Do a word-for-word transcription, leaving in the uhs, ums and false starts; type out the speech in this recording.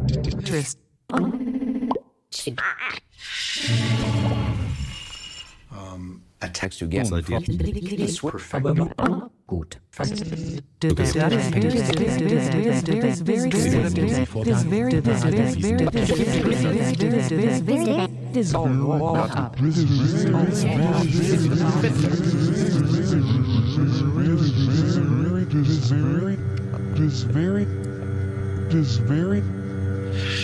Twist. Um, a text you get. Seid ihr? Perfect. Gut. This very, this very, this very